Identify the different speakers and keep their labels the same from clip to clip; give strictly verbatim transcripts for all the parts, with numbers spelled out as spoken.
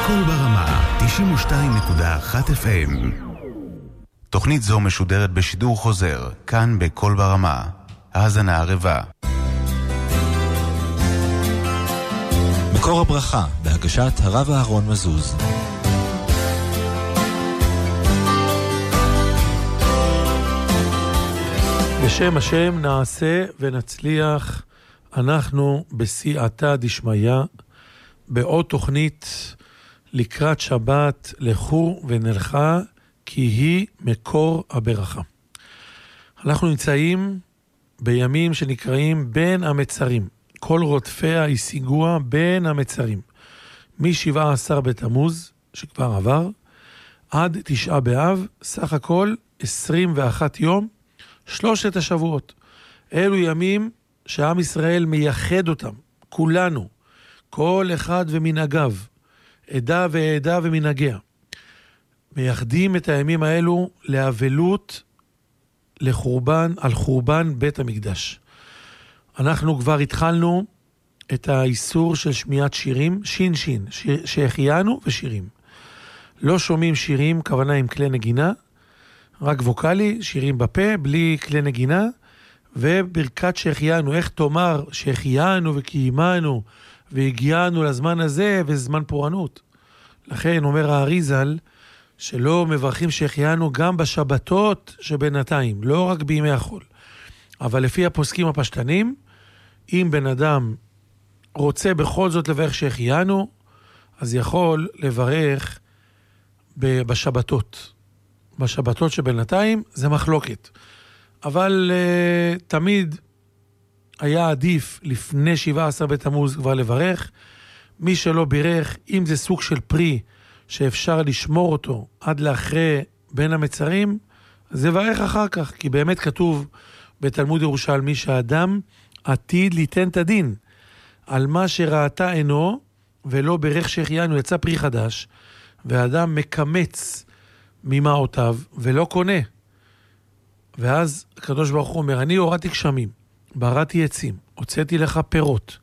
Speaker 1: קול ברמה, תשעים ושתיים נקודה אחת אף אם. תוכנית זו משודרת בשידור חוזר, כאן בקול ברמה. האזנה ערבה.
Speaker 2: מקור הברכה, בהגשת הרב אהרון מזוז.
Speaker 3: בשם השם נעשה ונצליח, אנחנו בסייעתא דשמיא, בעוד תוכנית לקראת שבת, לכו ונלכה, כי היא מקור הברכה. אנחנו נמצאים בימים שנקראים בין המצרים. כל רודפיה השיגוה בין המצרים. מ-שבעה עשר בתמוז, שכבר עבר, עד תשעה באב, סך הכל עשרים ואחד יום, שלושת השבועות. אלו ימים שעם ישראל מייחד אותם, כולנו, כל אחד ומנהגיו, עדה ועדה ומנהגיה. מייחדים את הימים האלו לאבלות, לחורבן, על חורבן בית המקדש. אנחנו כבר התחלנו את האיסור של שמיעת שירים, שין שין, שיר, שהחיינו ושירים. לא שומעים שירים, כוונה עם כלי נגינה, רק ווקלי, שירים בפה, בלי כלי נגינה, וברכת שהחיינו, איך תאמר שהחיינו וקיימנו, והגיענו לזמן הזה, וזמן פורענות. לכן אומר האריזל, שלא מברכים שהחיינו גם בשבתות שבינתיים, לא רק בימי החול. אבל לפי הפוסקים הפשטנים, אם בן אדם רוצה בכל זאת לברך שהחיינו, אז יכול לברך בשבתות. בשבתות שבינתיים זה מחלוקת. אבל uh, תמיד היה עדיף לפני שבעה עשר בתמוז כבר לברך. מי שלא בירך, אם זה סוג של פרי שאפשר לשמור אותו עד לאחרי בין המצרים, אז יברך אחר כך, כי באמת כתוב בתלמוד ירושלמי שהאדם עתיד ליתן את הדין על מה שראתה עינו, ולא ברך שהחיינו, יצא פרי חדש, והאדם מקמץ ממעותיו ולא קונה. ואז הקדוש ברוך הוא אומר, אני הורדתי גשמים, בראתי עצים, הוצאתי לך פירות,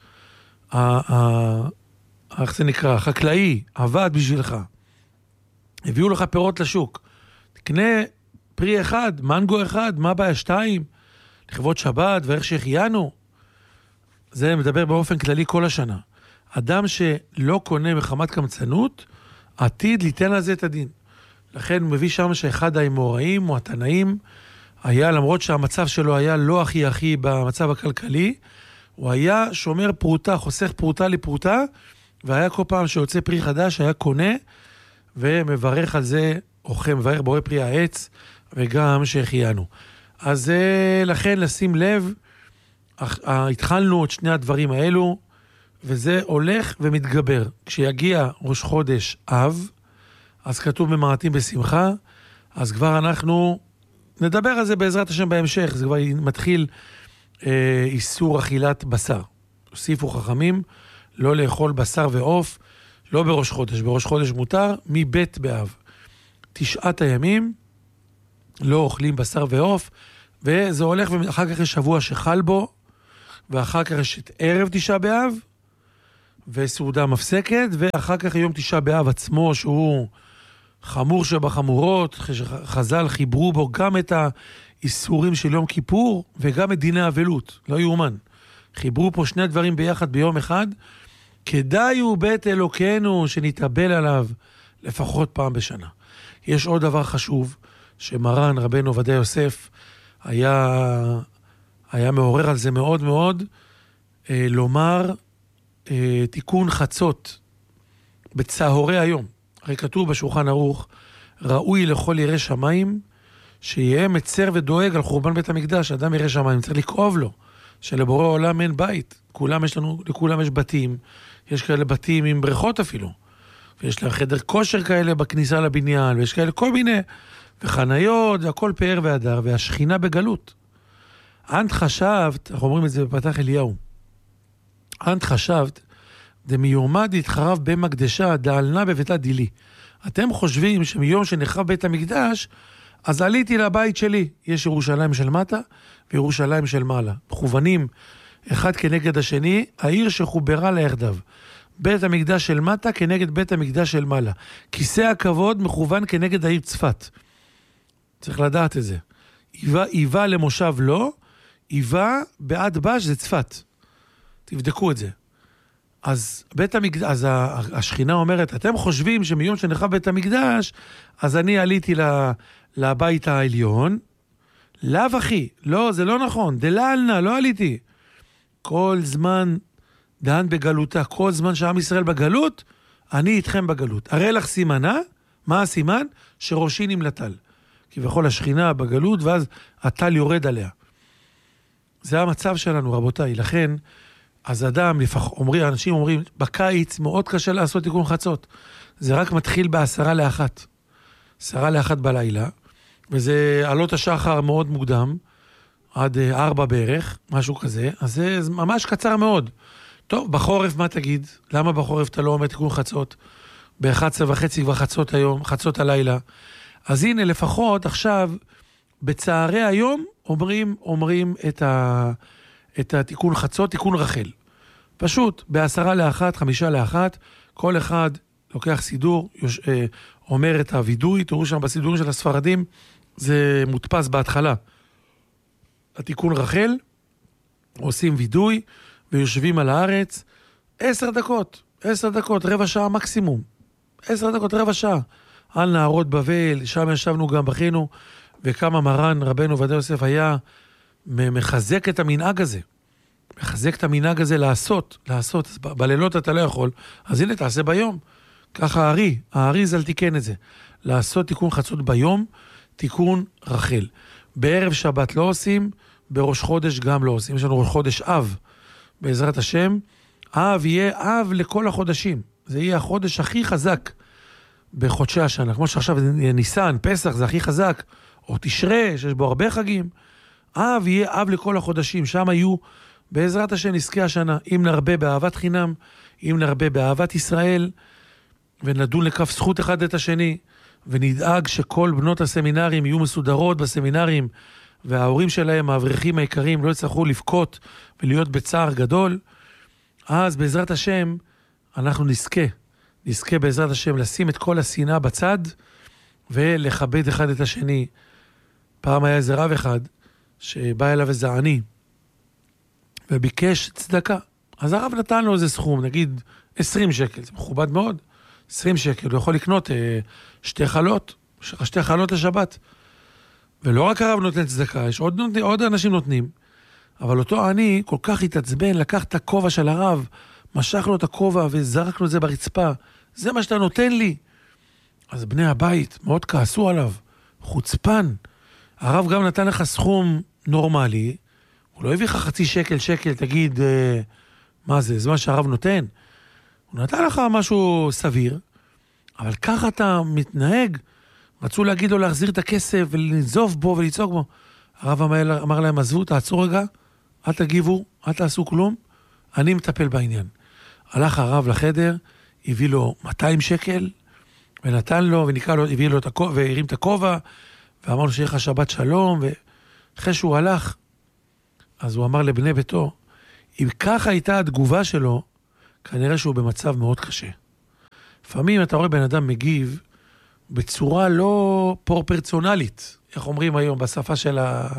Speaker 3: איך זה נקרא, החקלאי עבד בשבילך, הביאו לך פירות לשוק, תקנה פרי אחד, מנגו אחד, מה בעיה שתיים, לכבוד שבת ואיך שהחיינו. זה מדבר באופן כללי כל השנה. אדם שלא קונה מחמת קמצנות, עתיד ליתן על זה את הדין. לכן הוא מביא שם שאחד האמוראים או התנאים היה, למרות שהמצב שלו היה לא הכי הכי במצב הכלכלי, הוא היה שומר פרוטה, חוסך פרוטה לפרוטה, והיה כל פעם שיוצא פרי חדש, היה קונה ומברך על זה, אוכל, מברך בורא פרי העץ, וגם שהחיינו. אז לכן לשים לב, התחלנו את שני הדברים האלו, וזה הולך ומתגבר. כשיגיע ראש חודש אב, אז כתוב במעטים בשמחה, אז כבר אנחנו נדבר על זה בעזרת השם בהמשך, זה כבר מתחיל אה, איסור אכילת בשר. הוסיפו חכמים, לא לאכול בשר ועוף, לא בראש חודש, בראש חודש מותר, מבית באב. תשעת הימים לא אוכלים בשר ועוף, וזה הולך, ואחר כך יש שבוע שחל בו, ואחר כך יש את ערב תשעה באב, וסעודה מפסקת, ואחר כך יום תשעה באב עצמו, שהוא חמור שבחמורות, חז"ל חיברו בו גם את האיסורים של יום כיפור, וגם את דיני אבלות, לא יאומן. חיברו פה שני דברים ביחד ביום אחד, כדאי הוא בית אלוקנו שנתאבל עליו לפחות פעם בשנה. יש עוד דבר חשוב, שמרן רבנו עובדיה יוסף היה, היה מעורר על זה מאוד מאוד, אה, לומר אה, תיקון חצות בצהרי היום. הרי כתוב בשולחן ערוך, ראוי לכל ירא שמיים, שיהיה מצר ודואג על חורבן בית המקדש. אדם ירא שמיים, צריך לקרוב לו, שלבורא העולם אין בית. כולם יש לנו, לכולם יש בתים, יש כאלה בתים עם בריכות אפילו, ויש להם חדר כושר כאלה בכניסה לבניין, ויש כאלה כל מיני, וחניות, והכל פאר והדר, והשכינה בגלות. אנט חשבת, אנחנו אומרים את זה בפתח אליהו, אנט חשבת, דמיומד התחרב במקדשה, דעלנה בביתה דילי. אתם חושבים שמיום שנחרב בית המקדש, אז עליתי לבית שלי. יש ירושלים של מטה, וירושלים של מעלה. מכוונים אחד כנגד השני, העיר שחוברה ליחדיו. בית המקדש של מטה כנגד בית המקדש של מעלה. כיסא הכבוד מכוון כנגד העיר צפת. צריך לדעת את זה. איבה, איבה למושב לא, איבה בעד בש זה צפת. תבדקו את זה. אז בית המקדש, אז השכינה אומרת, אתם חושבים שמיום שנחרב בית המקדש, אז אני עליתי לבית העליון, לאו אחי, לא, זה לא נכון, דלעלנה, לא עליתי. כל זמן דהן בגלותה, כל זמן שעם ישראל בגלות, אני איתכם בגלות. הרי לך סימנה, מה הסימן? שראשי נמלטל. כי בכל השכינה בגלות, ואז הטל יורד עליה. זה המצב שלנו, רבותיי. לכן, אז אדם, אומרים, אנשים אומרים, בקיץ מאוד קשה לעשות תיקון חצות. זה רק מתחיל בעשרה לאחת. עשרה לאחת בלילה, וזה עלות השחר מאוד מוקדם, עד ארבע בערך, משהו כזה, אז זה ממש קצר מאוד. טוב, בחורף מה תגיד? למה בחורף אתה לא אומר תיקון חצות? ב-אחת עשרה וחצי כבר חצות היום, חצות הלילה. אז הנה, לפחות עכשיו, בצערי היום, אומרים, אומרים את, ה, את התיקון חצות, תיקון רחל. פשוט, בעשרה לאחת, חמישה לאחת, כל אחד לוקח סידור, יוש, אה, אומר את הוידוי, תראו שם בסידורים של הספרדים, זה מודפס בהתחלה. התיקון רחל, עושים וידוי, ויושבים על הארץ, עשר דקות, עשר דקות, רבע שעה מקסימום. עשר דקות, רבע שעה. על נהרות בבל, שם ישבנו גם בכינו, וכמה מרן רבנו עובדיה יוסף היה מחזק את המנהג הזה. מחזק את המנהג הזה לעשות, לעשות. בלילות אתה לא יכול, אז הנה תעשה ביום. ככה הארי, הארי זל תיקן את זה. לעשות תיקון חצות ביום, תיקון רחל. בערב שבת לא עושים, בראש חודש גם לא עושים. יש לנו ראש חודש אב, בעזרת השם. אב יהיה אב לכל החודשים. זה יהיה החודש הכי חזק בחודשי השנה. כמו שעכשיו ניסן, פסח זה הכי חזק, או תשרה, שיש בו הרבה חגים. אב יהיה אב לכל החודשים. שם יהיו, בעזרת השם, נזכי השנה. אם נרבה באהבת חינם, אם נרבה באהבת ישראל, ונדון לכף זכות אחד את השני, ונדאג שכל בנות הסמינרים יהיו מסודרות בסמינרים, וההורים שלהם, האברכים העיקריים, לא יצטרכו לבכות ולהיות בצער גדול, אז בעזרת השם, אנחנו נזכה, נזכה בעזרת השם לשים את כל השנאה בצד, ולכבד אחד את השני. פעם היה איזה רב אחד, שבא אליו איזה עני, וביקש צדקה. אז הרב נתן לו איזה סכום, נגיד עשרים שקל, זה מכובד מאוד, עשרים שקל, הוא יכול לקנות אה, שתי חלות, שתי חלות לשבת. ולא רק הרב נותן צדקה, יש עוד, עוד אנשים נותנים, אבל אותו עני כל כך התעצבן, לקח את הכובע של הרב, משך לו את הכובע וזרק לו את זה ברצפה, זה מה שאתה נותן לי. אז בני הבית מאוד כעסו עליו, חוצפן. הרב גם נתן לך סכום נורמלי, הוא לא הביא לך חצי שקל, שקל, תגיד, אה, מה זה, זה מה שהרב נותן? הוא נתן לך משהו סביר, אבל ככה אתה מתנהג, רצו להגיד לו להחזיר את הכסף ולנזוף בו ולצעוק בו. הרב אמר, אמר להם, עזבו, תעצרו רגע, אל תגיבו, אל תעשו כלום, אני מטפל בעניין. הלך הרב לחדר, הביא לו מאתיים שקל, ונתן לו, ונקרא לו, הביא לו את הכובע, והרים את הכובע, ואמר לו שיהיה לך שבת שלום, ואחרי שהוא הלך, אז הוא אמר לבני ביתו, אם ככה הייתה התגובה שלו, כנראה שהוא במצב מאוד קשה. לפעמים אתה רואה בן אדם מגיב, בצורה לא פרופורציונלית, איך אומרים היום בשפה של ה...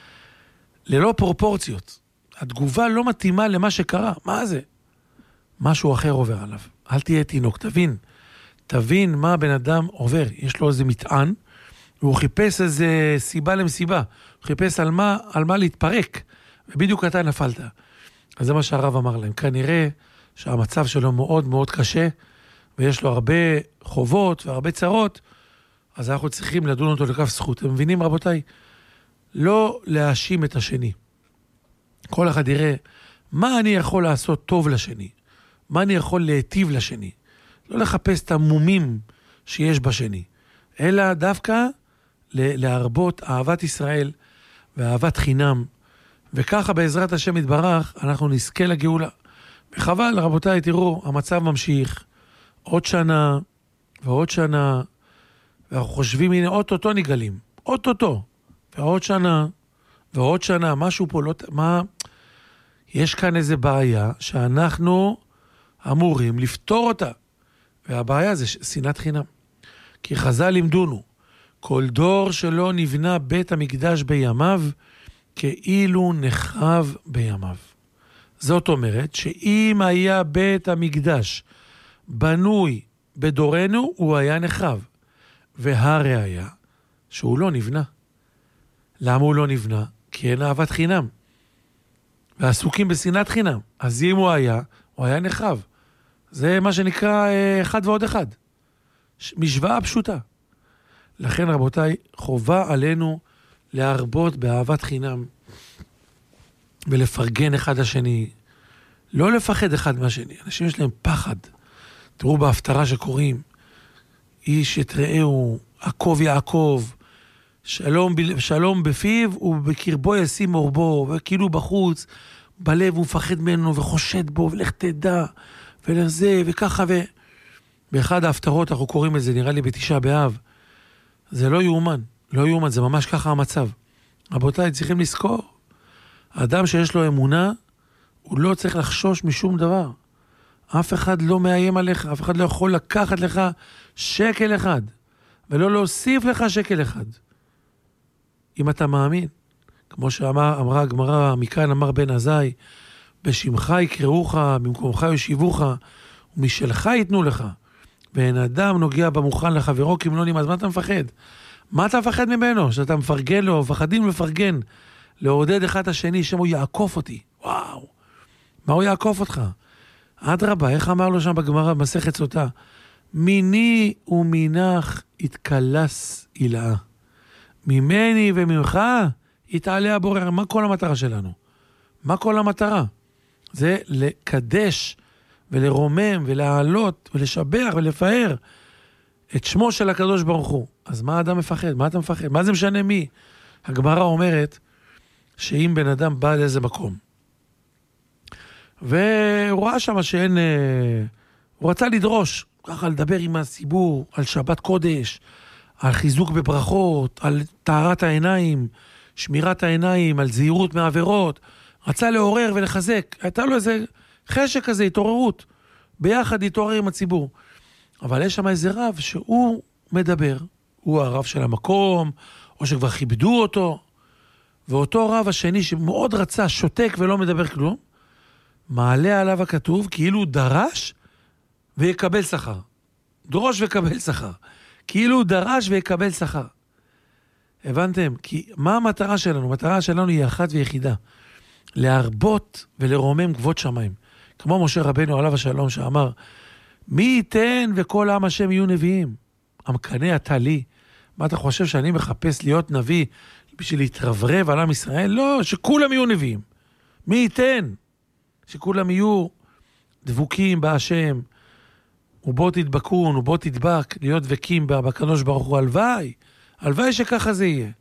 Speaker 3: ללא פרופורציות. התגובה לא מתאימה למה שקרה. מה זה? משהו אחר עובר עליו. אל תהיה תינוק, תבין. תבין מה הבן אדם עובר. יש לו איזה מטען, והוא חיפש איזה סיבה למסיבה. הוא חיפש על מה, על מה להתפרק. ובדיוק אתה נפלת. אז זה מה שהרב אמר להם. כנראה שהמצב שלו מאוד מאוד קשה, ויש לו הרבה חובות והרבה צרות, אז אנחנו צריכים לדון אותו לכף זכות. הם מבינים, רבותיי? לא להאשים את השני. כל אחד יראה, מה אני יכול לעשות טוב לשני? מה אני יכול להיטיב לשני? לא לחפש את המומים שיש בשני, אלא דווקא להרבות אהבת ישראל ואהבת חינם, וככה בעזרת השם יתברך, אנחנו נזכה לגאולה. וחבל, רבותיי, תראו, המצב ממשיך, עוד שנה ועוד שנה, ואנחנו חושבים, הנה, אוטוטו נגלים, אוטוטו, ועוד שנה, ועוד שנה, משהו פה לא, מה, יש כאן איזה בעיה, שאנחנו אמורים לפתור אותה. והבעיה זה שנאת חינם. כי חז"ל לימדונו, כל דור שלא נבנה בית המקדש בימיו, כאילו נחרב בימיו. זאת אומרת שאם היה בית המקדש בנוי בדורנו, הוא היה נחרב. והראיה שהוא לא נבנה. למה הוא לא נבנה? כי אין אהבת חינם. ועסוקים בשנאת חינם. אז אם הוא היה, הוא היה נחרב. זה מה שנקרא אחד ועוד אחד. משוואה פשוטה. לכן רבותיי, חובה עלינו להרבות באהבת חינם ולפרגן אחד השני. לא לפחד אחד מהשני. אנשים יש להם פחד. תראו בהפטרה שקוראים, איש את רעהו, עקב יעקב, שלום, שלום בפיו ובקרבו ישים אורבו, וכאילו בחוץ, בלב הוא מפחד ממנו וחושד בו, ולך תדע, ולזה, וככה ו... באחד ההפטרות אנחנו קוראים את זה, נראה לי בתשעה באב, זה לא יאומן, לא יאומן, זה ממש ככה המצב. רבותיי, צריכים לזכור, האדם שיש לו אמונה, הוא לא צריך לחשוש משום דבר. אף אחד לא מאיים עליך, אף אחד לא יכול לקחת לך שקל אחד, ולא להוסיף לך שקל אחד. אם אתה מאמין, כמו שאמרה הגמרא, מכאן אמר בן עזאי, בשמך יקראוך, במקומך ישיבוך, ומשלך ייתנו לך. ואין אדם נוגע במוכן לחברו, כי אם לא נמאס, מה אתה מפחד? מה אתה מפחד ממנו? שאתה מפרגן לו, מפחדים לפרגן, לעודד אחד השני, שמו יעקוף אותי. וואו, מה הוא יעקוף אותך? אדרבה, איך אמר לו שם בגמרא, במסכת סוטה? מיני ומינך יתקלס אילאה. ממני וממך יתעלה הבורר. מה כל המטרה שלנו? מה כל המטרה? זה לקדש ולרומם ולהעלות ולשבח ולפאר את שמו של הקדוש ברוך הוא. אז מה האדם מפחד? מה אתה מפחד? מה זה משנה מי? הגמרא אומרת שאם בן אדם בא לאיזה מקום והוא ראה שם שאין, הוא רצה לדרוש, ככה לדבר עם הציבור על שבת קודש, על חיזוק בברכות, על טהרת העיניים, שמירת העיניים, על זהירות מעבירות, רצה לעורר ולחזק, הייתה לו איזה חשק כזה, התעוררות, ביחד התעורר עם הציבור. אבל יש שם איזה רב שהוא מדבר, הוא הרב של המקום, או שכבר כיבדו אותו, ואותו רב השני שמאוד רצה, שותק ולא מדבר כלום, מעלה עליו הכתוב, כאילו הוא דרש ויקבל שכר. דרוש וקבל שכר. כאילו הוא דרש ויקבל שכר. הבנתם? כי מה המטרה שלנו? המטרה שלנו היא אחת ויחידה. להרבות ולרומם גבות שמיים. כמו משה רבנו עליו השלום שאמר, מי ייתן וכל עם השם יהיו נביאים? המקנה אתה לי. מה אתה חושב שאני מחפש להיות נביא בשביל להתרברב על עם ישראל? לא, שכולם יהיו נביאים. מי ייתן? שכולם יהיו דבוקים בהשם, ובו תדבקון, ובו תדבק, להיות דבקים בקדוש ברוך הוא. הלוואי, הלוואי שככה זה יהיה.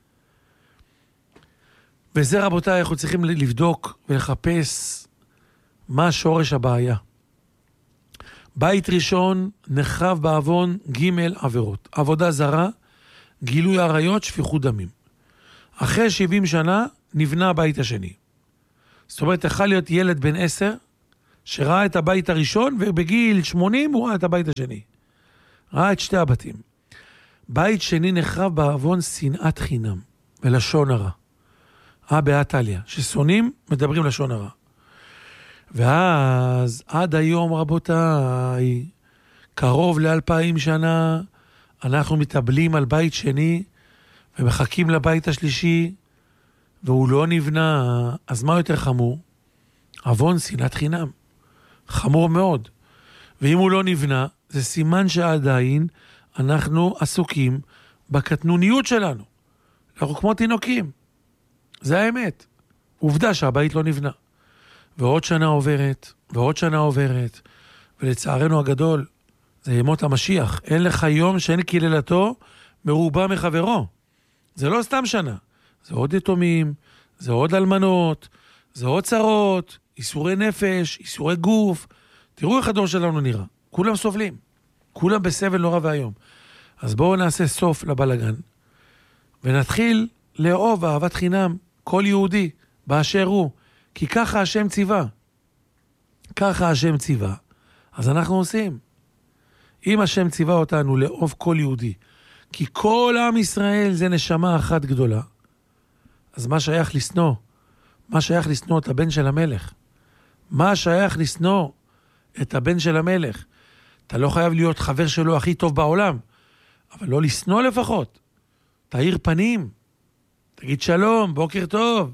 Speaker 3: וזה רבותיי, אנחנו צריכים לבדוק ולחפש מה שורש הבעיה. בית ראשון נחרב בעוון ג' עבירות. עבודה זרה, גילוי עריות, שפיכות דמים. אחרי שבעים שנה נבנה הבית השני. זאת אומרת, יכול להיות ילד בן עשר, שראה את הבית הראשון, ובגיל שמונים הוא ראה את הבית השני. ראה את שתי הבתים. בית שני נחרב בעוון שנאת חינם, ולשון הרע. אה, באתליה, ששונאים מדברים לשון הרע. ואז עד היום רבותיי, קרוב לאלפיים שנה, אנחנו מתאבלים על בית שני, ומחכים לבית השלישי, והוא לא נבנה. אז מה יותר חמור? עוון שנאת חינם. חמור מאוד. ואם הוא לא נבנה, זה סימן שעדיין אנחנו עסוקים בקטנוניות שלנו. אנחנו כמו תינוקים. זה האמת. עובדה שהבית לא נבנה. ועוד שנה עוברת, ועוד שנה עוברת, ולצערנו הגדול, זה ימות המשיח. אין לך יום שאין קללתו מרובה מחברו. זה לא סתם שנה. זה עוד יתומים, זה עוד אלמנות, זה עוד צרות, איסורי נפש, איסורי גוף. תראו איך הדור שלנו נראה. כולם סובלים. כולם בסבל נורא והיום. אז בואו נעשה סוף לבלגן, ונתחיל לאהוב אהבת חינם כל יהודי באשר הוא. כי ככה השם ציווה. ככה השם ציווה. אז אנחנו עושים. אם השם ציווה אותנו לאהוב כל יהודי, כי כל עם ישראל זה נשמה אחת גדולה, אז מה שייך לשנוא? מה שייך לשנוא את הבן של המלך? מה שייך לשנוא את הבן של המלך? אתה לא חייב להיות חבר שלו הכי טוב בעולם, אבל לא לשנוא לפחות. תאיר פנים, תגיד שלום, בוקר טוב.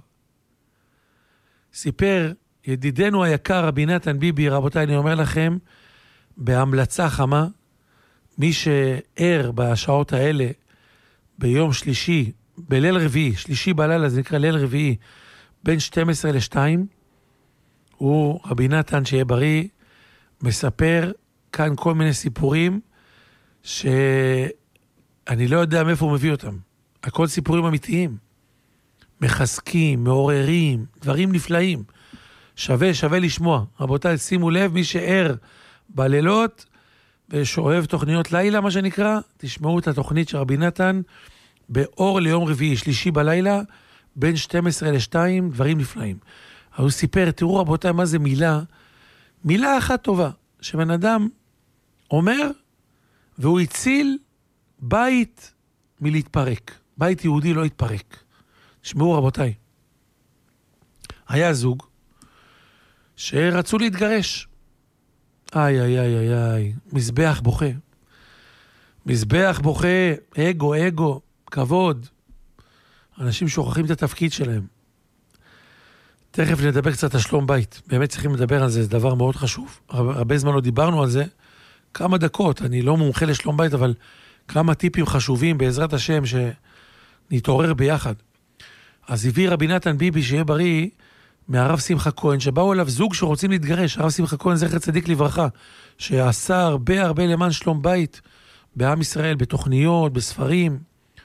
Speaker 3: סיפר ידידנו היקר רבי נתן ביבי, רבותיי, אני אומר לכם, בהמלצה חמה, מי שער בשעות האלה, ביום שלישי, בליל רביעי, שלישי בלילה, זה נקרא ליל רביעי, בין שתים עשרה לשתיים, הוא רבי נתן שיהיה בריא, מספר כאן כל מיני סיפורים, שאני לא יודע מאיפה הוא מביא אותם. הכל סיפורים אמיתיים. מחזקים, מעוררים, דברים נפלאים. שווה, שווה לשמוע. רבותיי, שימו לב, מי שער בלילות, ושאוהב תוכניות לילה, מה שנקרא, תשמעו את התוכנית של רבי נתן, באור ליום רביעי, שלישי בלילה, בין שתים עשרה לשתיים, דברים נפלאים. הוא סיפר, תראו רבותיי, מה זה מילה, מילה אחת טובה, שבן אדם אומר, והוא הציל בית מלהתפרק. בית יהודי לא התפרק. תשמעו רבותיי, היה זוג, שרצו להתגרש. איי, איי, איי, איי, איי, מזבח בוכה. מזבח בוכה, אגו, אגו, כבוד. אנשים שוכחים את התפקיד שלהם. תכף נדבר קצת על שלום בית. באמת צריכים לדבר על זה, זה דבר מאוד חשוב. הרבה זמן לא דיברנו על זה. כמה דקות, אני לא מומחה לשלום בית, אבל כמה טיפים חשובים בעזרת השם שנתעורר ביחד. אז הביא רבי נתן ביבי שיהיה בריא, מהרב שמחה כהן, שבאו אליו זוג שרוצים להתגרש. הרב שמחה כהן זכר צדיק לברכה, שעשה הרבה הרבה למען שלום בית בעם ישראל, בתוכניות, בספרים,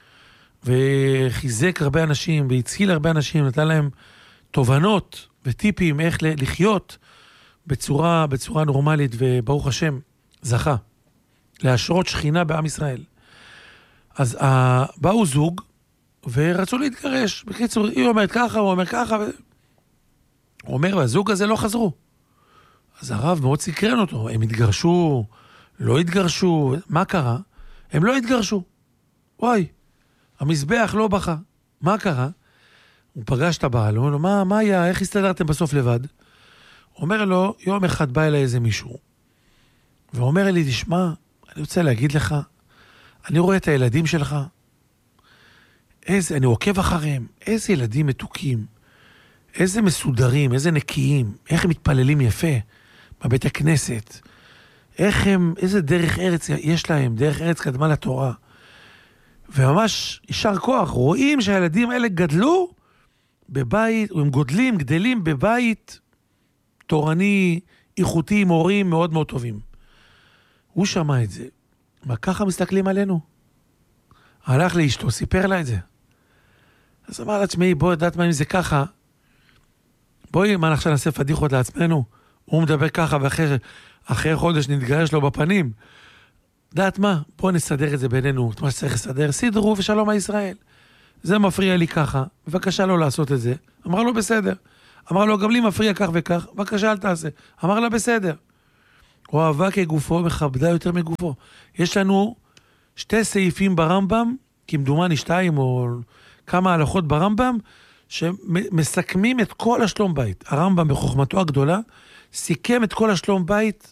Speaker 3: וחיזק הרבה אנשים, והציל הרבה אנשים, נתן להם תובנות וטיפים איך לחיות בצורה, בצורה נורמלית, וברוך השם, זכה להשרות שכינה בעם ישראל. אז באו זוג, ורצו להתגרש. בקיצור, היא אומרת ככה, הוא אומר ככה, ו... הוא אומר, והזוג הזה לא חזרו. אז הרב מאוד סקרן אותו, הם התגרשו, לא התגרשו, מה קרה? הם לא התגרשו. וואי, המזבח לא בכה. מה קרה? הוא פגש את הבעל, הוא אומר לו, מה, מה היה, איך הסתדרתם בסוף לבד? הוא אומר לו, יום אחד בא אליי איזה מישהו, ואומר לי, תשמע, אני רוצה להגיד לך, אני רואה את הילדים שלך, איזה, אני עוקב אחריהם, איזה ילדים מתוקים, איזה מסודרים, איזה נקיים, איך הם מתפללים יפה בבית הכנסת, איך הם, איזה דרך ארץ יש להם, דרך ארץ קדמה לתורה. וממש יישר כוח, רואים שהילדים האלה גדלו בבית, או הם גודלים, גדלים בבית תורני, איכותי, מורים מאוד מאוד טובים. הוא שמע את זה. מה ככה מסתכלים עלינו? הלך לאשתו, סיפר לה את זה. אז אמר לעצמי, בואי, יודעת מה אם זה ככה, בואי, מה עכשיו נעשה פדיחות לעצמנו? הוא מדבר ככה, ואחרי אחרי חודש נתגרש לו בפנים. יודעת מה? בואו נסדר את זה בינינו, את מה שצריך לסדר, סידרו ושלום הישראל. זה מפריע לי ככה, בבקשה לא לעשות את זה. אמר לו בסדר. אמר לו, גם לי מפריע כך וכך, בבקשה אל תעשה. אמר לה בסדר. אוהבה כגופו מכבדה יותר מגופו. יש לנו שתי סעיפים ברמב"ם, כמדומני שתיים או כמה הלכות ברמב"ם, שמסכמים את כל השלום בית. הרמב"ם בחוכמתו הגדולה, סיכם את כל השלום בית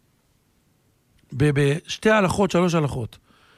Speaker 3: בשתי הלכות, שלוש הלכות.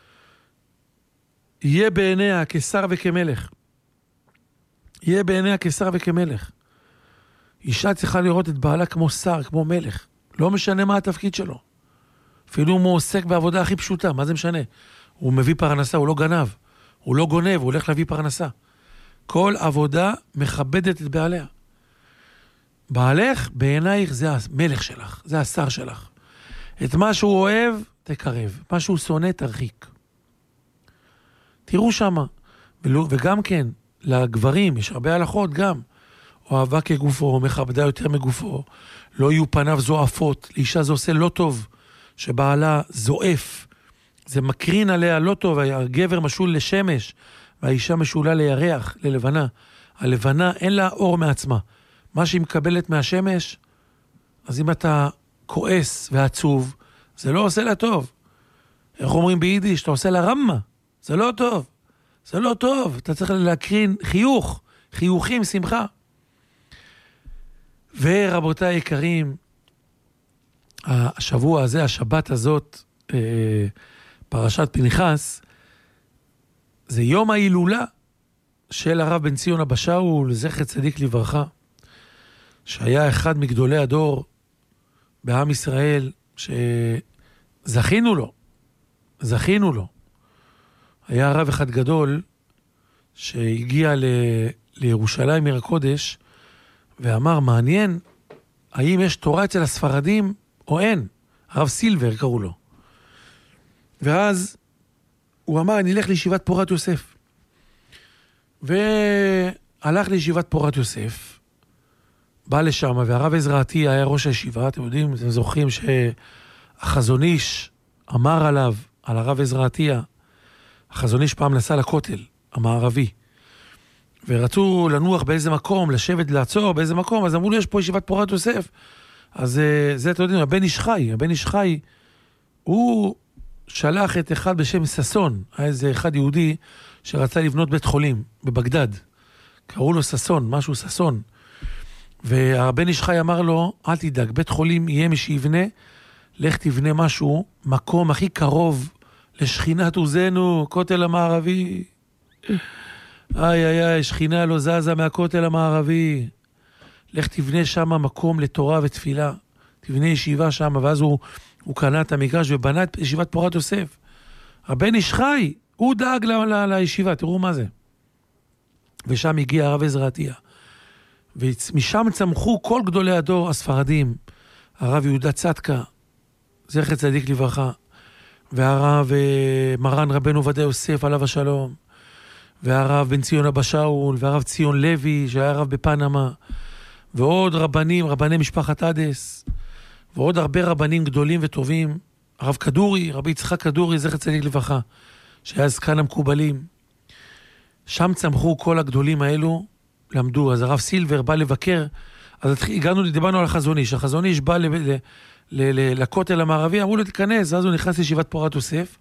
Speaker 3: יהיה בעיניה כשר וכמלך. יהיה בעיניה כשר וכמלך. אישה צריכה לראות את בעלה כמו שר, כמו מלך. לא משנה מה התפקיד שלו. אפילו אם הוא עוסק בעבודה הכי פשוטה, מה זה משנה? הוא מביא פרנסה, הוא לא גנב. הוא לא גונב, הוא הולך להביא פרנסה. כל עבודה מכבדת את בעליה. בעלך, בעינייך, זה המלך שלך, זה השר שלך. את מה שהוא אוהב, תקרב. מה שהוא שונא, תרחיק. תראו שמה. וגם כן, לגברים, יש הרבה הלכות גם. אוהבה כגופו, מכבדה יותר מגופו. לא יהיו פניו זועפות. לאישה זה עושה לא טוב. שבעלה זועף. זה מקרין עליה לא טוב. הגבר משול לשמש. והאישה משולה לירח, ללבנה. הלבנה אין לה אור מעצמה. מה שהיא מקבלת מהשמש, אז אם אתה כועס ועצוב, זה לא עושה לה טוב. איך אומרים ביידיש? אתה עושה לה רמה. זה לא טוב. זה לא טוב. אתה צריך להקרין חיוך, חיוכים, שמחה. ורבותיי יקרים, השבוע הזה, השבת הזאת, פרשת פנחס, זה יום ההילולה של הרב בן ציון אבא שאול, זכר צדיק לברכה, שהיה אחד מגדולי הדור בעם ישראל, שזכינו לו, זכינו לו. היה רב אחד גדול שהגיע ל... לירושלים עיר הקודש, ואמר, מעניין, האם יש תורה אצל הספרדים או אין? הרב סילבר קראו לו. ואז הוא אמר, אני אלך לישיבת פורת יוסף. והלך לישיבת פורת יוסף, בא לשם, והרב עזרא עטיה היה ראש הישיבה. אתם יודעים, אתם זוכרים שהחזון איש אמר עליו, על הרב עזרא עטיה, החזון איש פעם נסע לכותל המערבי, ורצו לנוח באיזה מקום, לשבת, לעצור באיזה מקום, אז אמרו לו, יש פה ישיבת פורת יוסף. אז זה, אתם יודעים, הבן איש חי, הבן איש חי, הוא שלח את אחד בשם ססון, היה איזה אחד יהודי שרצה לבנות בית חולים בבגדד, קראו לו ססון, משהו ססון, והבן איש חי אמר לו, אל תדאג, בית חולים יהיה מי שיבנה, לך תבנה משהו, מקום הכי קרוב לשכינת עוזנו, כותל המערבי. איי איי איי, שכינה לא זזה מהכותל המערבי. לך תבנה שם מקום לתורה ותפילה, תבנה ישיבה שם. ואז הוא, הוא קנה את המגרש ובנה את ישיבת פורת יוסף. הבן איש חי, הוא דאג ל- ל- לישיבה, תראו מה זה. ושם הגיע הרב עזרא עטיה. ומשם צמחו כל גדולי הדור הספרדים, הרב יהודה צדקה, זכר צדיק לברכה, והרב מרן רבנו עובדיה יוסף עליו השלום, והרב בן ציון אבא שאול, והרב ציון לוי שהיה רב בפנמה, ועוד רבנים, רבני משפחת עדס, ועוד הרבה רבנים גדולים וטובים, הרב כדורי, רבי יצחק כדורי, זכר צדיק לברכה, שהיה זקן המקובלים. שם צמחו כל הגדולים האלו, למדו. אז הרב סילבר בא לבקר, אז הגענו, דיברנו על החזון איש, החזון איש בא ל, ל, ל, ל, לכותל המערבי, אמרו לו תיכנס, אז הוא נכנס לישיבת פורת יוסף,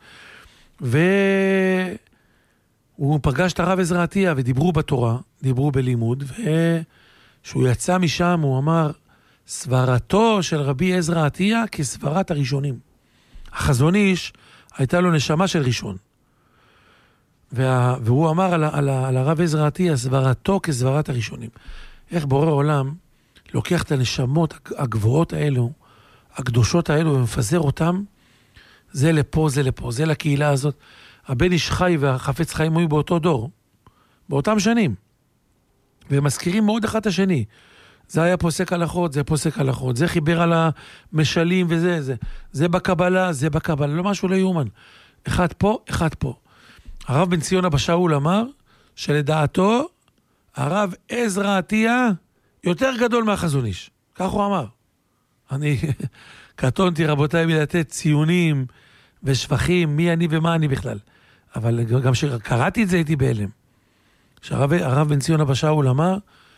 Speaker 3: והוא פגש את הרב עזרא עטיה, ודיברו בתורה, דיברו בלימוד, וכשהוא יצא משם, הוא אמר, סברתו של רבי עזרא עטיה כסברת הראשונים. החזון איש הייתה לו נשמה של ראשון. וה, והוא אמר על, על, על הרב עזרא עטיה, סברתו כסברת הראשונים. איך בורא עולם לוקח את הנשמות הגבוהות האלו, הקדושות האלו, ומפזר אותם, זה לפה, זה לפה, זה לקהילה הזאת. הבן איש חי והחפץ חיים היו באותו דור, באותם שנים. והם מזכירים מאוד אחד השני. זה היה פוסק הלכות, זה פוסק הלכות, זה חיבר על המשלים וזה, זה. זה בקבלה, זה בקבלה, לא משהו לא יאומן. אחד פה, אחד פה. הרב בן ציון אבא שאול אמר, שלדעתו, הרב עזרא עטיה יותר גדול מהחזון איש. כך הוא אמר. אני קטונתי רבותיי מלתת ציונים ושבחים, מי אני ומה אני בכלל. אבל גם שקראתי את זה הייתי בהלם. שהרב הרב בן ציון אבא שאול אמר,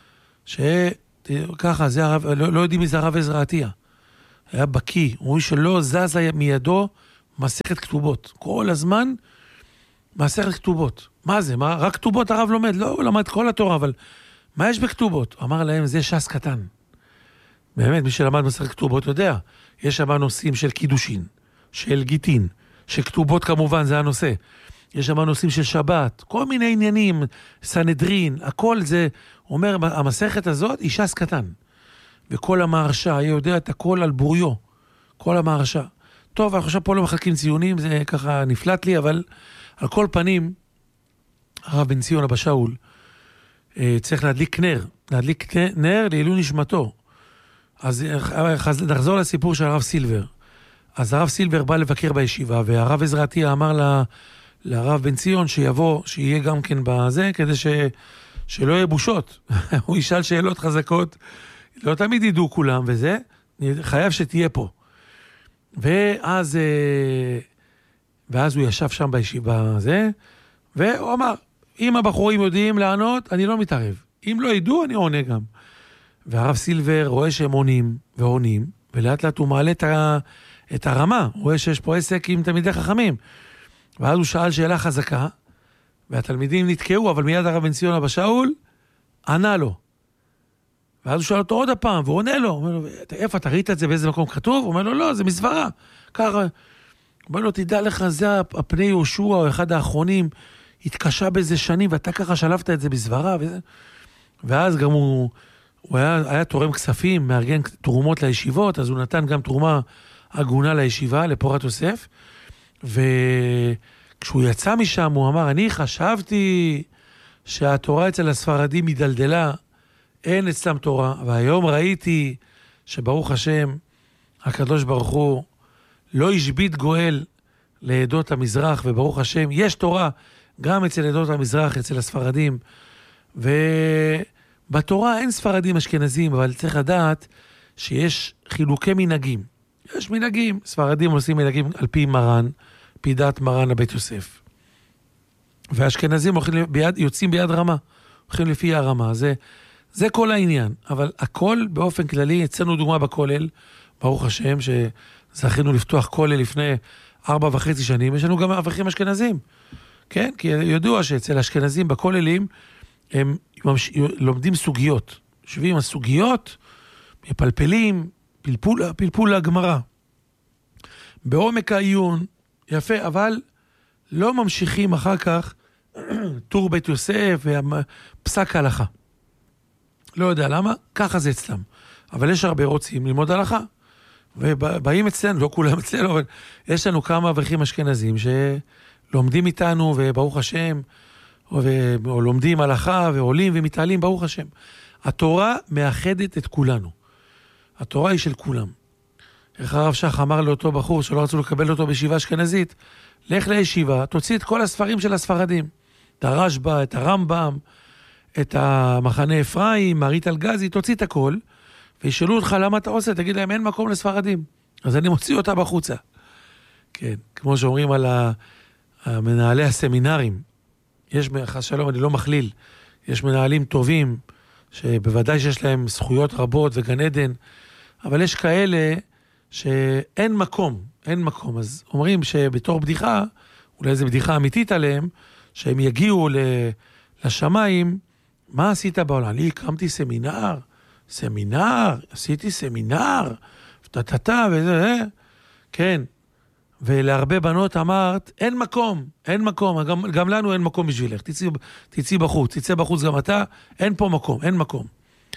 Speaker 3: שככה, זה הרב, לא, לא יודעים מי זה הרב עזרא עטיה. היה בקי, הוא שלא זז מידו מסכת כתובות. כל הזמן מסכת כתובות. מה זה? מה? רק כתובות הרב לומד? לא, הוא למד כל התורה, אבל מה יש בכתובות? אמר להם, זה ש"ס קטן. באמת, מי שלמד מסכת כתובות יודע. יש שם נושאים של קידושין, של גיטין, של כתובות כמובן, זה הנושא. יש שם נושאים של שבת, כל מיני עניינים, סנהדרין, הכל זה, אומר, המסכת הזאת היא ש"ס קטן. וכל המהרשה, היה יודע את הכל על בוריו, כל המהרשה. טוב, עכשיו פה לא מחלקים ציונים, זה ככה נפלט לי, אבל על כל פנים, הרב בן ציון אבא שאול, צריך להדליק נר, להדליק נר לעילוי נשמתו. אז נחזור לסיפור של הרב סילבר. אז הרב סילבר בא לבקר בישיבה, והרב עזרא עטיה אמר לה, לרב בן ציון שיבוא, שיהיה גם כן בזה, כדי ש, שלא יהיה בושות. הוא ישאל שאלות חזקות, לא תמיד ידעו כולם, וזה, חייב שתהיה פה. ואז, ואז הוא ישב שם בישיבה הזה, והוא אמר, אם הבחורים יודעים לענות, אני לא מתערב. אם לא ידעו, אני עונה גם. והרב סילבר רואה שהם עונים ועונים, ולאט לאט הוא מעלה את, ה, את הרמה, הוא רואה שיש פה עסק עם תלמידי חכמים. ואז הוא שאל שאלה חזקה, והתלמידים נתקעו, אבל מיד הרב בן ציון אבא שאול ענה לו. ואז הוא שאל אותו עוד הפעם, והוא עונה לו, הוא אומר לו, איפה, אתה ראית את זה באיזה מקום כתוב? הוא אומר לו, לא, זה מסברה. ככה, הוא אומר לו, תדע לך, זה הפני יהושע, או אחד האחרונים, התקשה באיזה שנים, ואתה ככה שלפת את זה בסברה, וזה. ואז גם הוא, הוא היה, היה תורם כספים, מארגן תרומות לישיבות, אז הוא נתן גם תרומה הגונה לישיבה, לפורת יוסף, וכשהוא יצא משם, הוא אמר, אני חשבתי שהתורה אצל הספרדים היא דלדלה, אין אצלם תורה, והיום ראיתי שברוך השם, הקדוש ברוך הוא לא השבית גואל לעדות המזרח, וברוך השם, יש תורה גם אצל עדות המזרח, אצל הספרדים, ובתורה אין ספרדים אשכנזים, אבל צריך לדעת שיש חילוקי מנהגים. יש מנהגים, ספרדים עושים מנהגים על פי מרן, פי דעת מרן הבית יוסף. והאשכנזים ביד, יוצאים ביד רמה, הולכים לפי הרמה, זה... זה כל העניין, אבל הכל באופן כללי, אצלנו דוגמה בכולל, ברוך השם, שזכינו לפתוח כולל לפני ארבע וחצי שנים, יש לנו גם אברכים אשכנזים, כן? כי ידוע שאצל האשכנזים בכוללים, הם ממש... לומדים סוגיות, יושבים הסוגיות, מפלפלים, פלפול, פלפול הגמרא. בעומק העיון, יפה, אבל לא ממשיכים אחר כך, טור בית יוסף ופסק ההלכה. לא יודע למה, ככה זה אצלם. אבל יש הרבה רוצים ללמוד הלכה. ובאים אצלנו, לא כולם אצלנו, אבל יש לנו כמה אברכים אשכנזים שלומדים איתנו, וברוך השם, או לומדים הלכה, ועולים ומתעלים, ברוך השם. התורה מאחדת את כולנו. התורה היא של כולם. איך הרב שח אמר לאותו בחור שלא רצו לקבל אותו בישיבה אשכנזית, לך לישיבה, תוציא את כל הספרים של הספרדים. את הרשב"א, את הרמב"ם, את המחנה אפרים, מרית אלגזי, תוציא את הכל, וישאלו אותך למה אתה עושה, תגיד להם אין מקום לספרדים. אז אני מוציא אותה בחוצה. כן, כמו שאומרים על המנהלי הסמינרים, יש, חס שלום, אני לא מכליל, יש מנהלים טובים, שבוודאי שיש להם זכויות רבות וגן עדן, אבל יש כאלה שאין מקום, אין מקום. אז אומרים שבתור בדיחה, אולי זו בדיחה אמיתית עליהם, שהם יגיעו לשמיים, מה עשית בעולם? אני הקמתי סמינר, סמינר, עשיתי סמינר, ותתתה וזה, כן. ולהרבה בנות אמרת, אין מקום, אין מקום, גם, גם לנו אין מקום בשבילך, תצאי, תצאי בחוץ, תצא בחוץ גם אתה, אין פה מקום, אין מקום.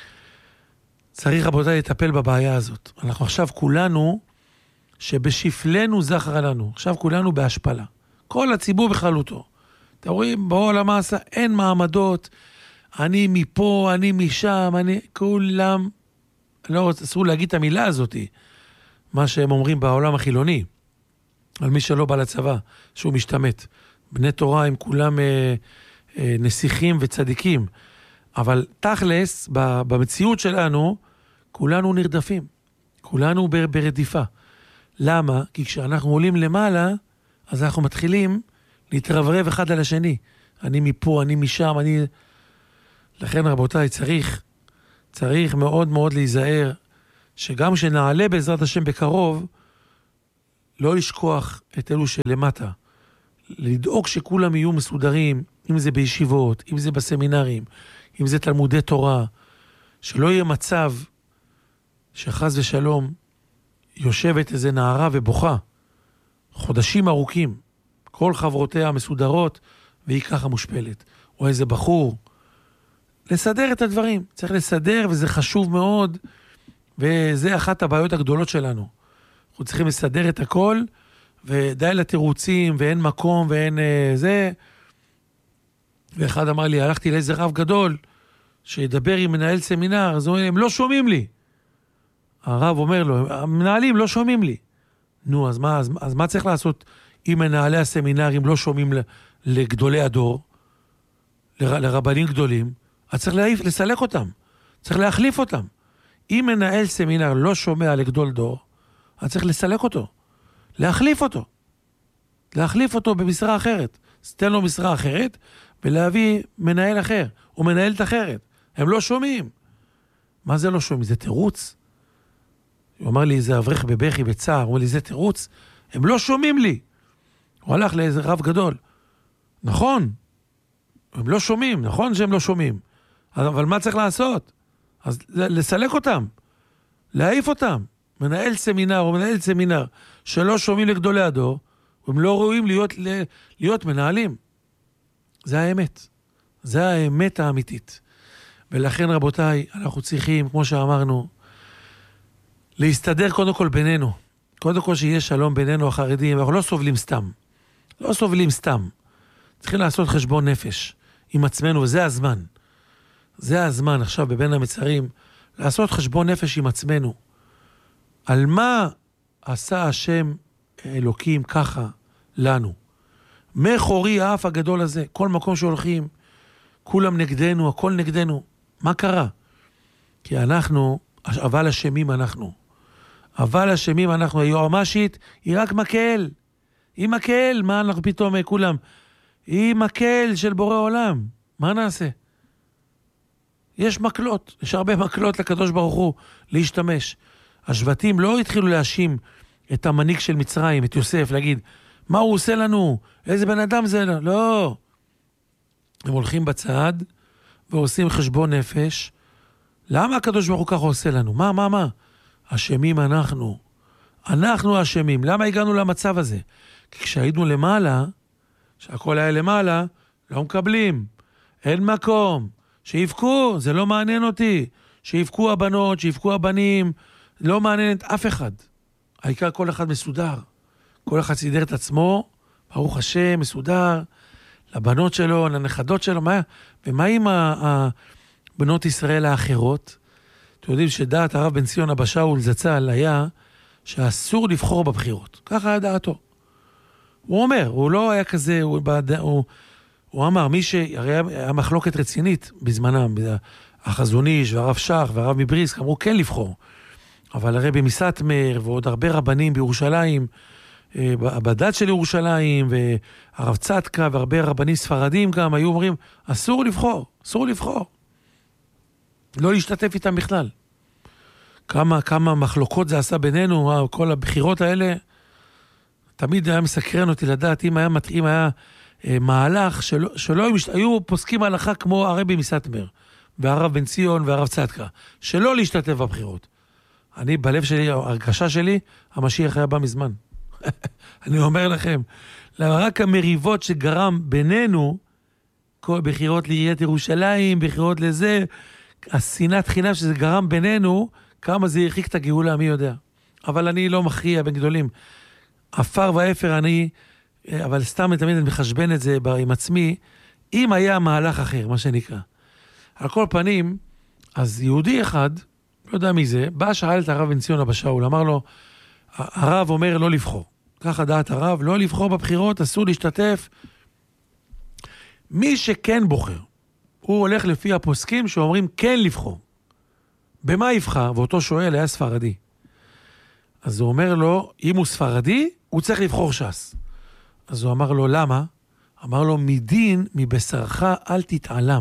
Speaker 3: צריך רבותיי לטפל בבעיה הזאת. אנחנו עכשיו כולנו, שבשפלנו זכר לנו, עכשיו כולנו בהשפלה. כל הציבור בכללותו. אתם רואים, בעולם העשה, אין מעמדות, אני מפה, אני משם, אני, כולם, לא, אסור להגיד את המילה הזאת, מה שהם אומרים בעולם החילוני, על מי שלא בא לצבא, שהוא משתמט. בני תורה הם כולם אה, אה, נסיכים וצדיקים, אבל תכלס, במציאות שלנו, כולנו נרדפים, כולנו בר, ברדיפה. למה? כי כשאנחנו עולים למעלה, אז אנחנו מתחילים להתרברב אחד על השני. אני מפה, אני משם, אני... לכן רבותיי, צריך, צריך מאוד מאוד להיזהר, שגם שנעלה בעזרת השם בקרוב, לא לשכוח את אלו שלמטה. לדאוג שכולם יהיו מסודרים, אם זה בישיבות, אם זה בסמינרים, אם זה תלמודי תורה, שלא יהיה מצב שחס ושלום יושבת איזה נערה ובוכה, חודשים ארוכים, כל חברותיה מסודרות, והיא ככה מושפלת. או איזה בחור, לסדר את הדברים. צריך לסדר, וזה חשוב מאוד, וזה אחת הבעיות הגדולות שלנו. אנחנו צריכים לסדר את הכל, ודי לתירוצים, ואין מקום, ואין אה, זה. ואחד אמר לי, הלכתי לאיזה רב גדול, שידבר עם מנהל סמינר, אז הוא אומר, הם לא שומעים לי. הרב אומר לו, המנהלים לא שומעים לי. נו, אז מה, אז, אז מה צריך לעשות אם מנהלי הסמינרים לא שומעים לגדולי הדור, ל, לרבנים גדולים? אז צריך להעיף, לסלק אותם. צריך להחליף אותם. אם מנהל סמינר לא שומע לגדול דור, אז צריך לסלק אותו. להחליף אותו. להחליף אותו במשרה אחרת. אז תן לו משרה אחרת, ולהביא מנהל אחר, או מנהלת אחרת. הם לא שומעים. מה זה לא שומעים? זה תירוץ. הוא אמר לי, זה אברך בבכי בצער, הוא אמר לי, זה תירוץ, הם לא שומעים לי. הוא הלך לאיזה רב גדול. נכון, הם לא שומעים, נכון שהם לא שומעים. אבל מה צריך לעשות? אז לסלק אותם, להעיף אותם. מנהל סמינר או מנהל סמינר שלא שומעים לגדולי הדור, הם לא ראויים להיות, להיות מנהלים. זה האמת. זה האמת האמיתית. ולכן רבותיי, אנחנו צריכים, כמו שאמרנו, להסתדר קודם כל בינינו. קודם כל שיהיה שלום בינינו החרדים, אנחנו לא סובלים סתם. לא סובלים סתם. צריכים לעשות חשבון נפש עם עצמנו, וזה הזמן. זה הזמן עכשיו בבין המצרים, לעשות חשבון נפש עם עצמנו. על מה עשה השם אלוקים ככה לנו? מחורי האף הגדול הזה, כל מקום שהולכים, כולם נגדנו, הכל נגדנו. מה קרה? כי אנחנו, אבל אשמים אנחנו. אבל אשמים אנחנו. היועמשית היא רק מקל. היא מקל. מה אנחנו פתאום כולם? היא מקל של בורא עולם. מה נעשה? יש מקלות. יש הרבה מקלות לקדוש ברוך הוא להשתמש. השבטים לא התחילו להאשים את המנהיג של מצרים, את יוסף, להגיד, מה הוא עושה לנו? איזה בן אדם זה? לא. הם הולכים בצד ועושים חשבון נפש. למה הקדוש ברוך הוא ככה עושה לנו? מה, מה, מה? אשמים אנחנו. אנחנו אשמים. למה הגענו למצב הזה? כי כשהיינו למעלה, שהכל היה למעלה, לא מקבלים. אין מקום. שיבכו, זה לא מעניין אותי. שיבכו הבנות, שיבכו הבנים. לא מעניין את אף אחד. העיקר כל אחד מסודר. כל אחד סידר את עצמו, ברוך השם, מסודר, לבנות שלו, לנכדות שלו, מה, ומה עם הבנות ישראל האחרות? אתם יודעים שדעת הרב בן ציון אבא שאול זצ"ל היה שאסור לבחור בבחירות. ככה היה דעתו. הוא אומר, הוא לא היה כזה, הוא, הוא, הוא אמר, מי שהרי היה מחלוקת רצינית בזמנם, החזון איש והרב שך והרב מבריסק, אמרו כן לבחור. אבל הרבי מסטמר ועוד הרבה רבנים בירושלים, בדת של ירושלים, והרב צדקה והרבה רבנים ספרדים גם, היו אומרים, אסור לבחור, אסור לבחור. לא להשתתף איתם בכלל. כמה, כמה מחלוקות זה עשה בינינו, כל הבחירות האלה, תמיד היה מסקרן אותי לדעת, אם היה מתאים, היה אה, מהלך, שלא, שלא היו פוסקים הלכה כמו הרבי מסטמר, והרב בן ציון והרב צדקה, שלא להשתתף בבחירות. אני, בלב שלי, הרגשה שלי, המשיח היה בא מזמן. אני אומר לכם, רק המריבות שגרם בינינו, כל בחירות לעיריית ירושלים, בחירות לזה, השנאת חינם שזה גרם בינינו, כמה זה הרחיק את הגאולה, מי יודע. אבל אני לא מכריע בין גדולים. אפר ואפר אני, אבל סתם תמיד אני מחשבן את זה עם עצמי, אם היה מהלך אחר, מה שנקרא. על כל פנים, אז יהודי אחד, לא יודע מי זה, בא שאל את הרב בן ציון אבא שאול, אמר לו, הרב אומר לא לבחור. ככה דעת הרב, לא לבחור בבחירות, אסור להשתתף. מי שכן בוחר, הוא הולך לפי הפוסקים שאומרים כן לבחור. במה יבחר? ואותו שואל היה ספרדי. אז הוא אומר לו, אם הוא ספרדי, הוא צריך לבחור ש"ס. אז הוא אמר לו, למה? אמר לו, מדין מבשרך אל תתעלם.